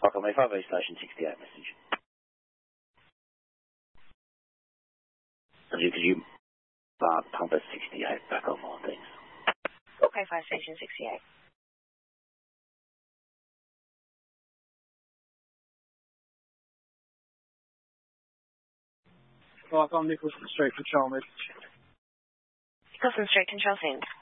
Welcome, 5 Station 68 message. Could you pump at 68 back on more things? Okay, 5 Station 68. Welcome, Nicholson Street Control message. Nicholson Street Control send.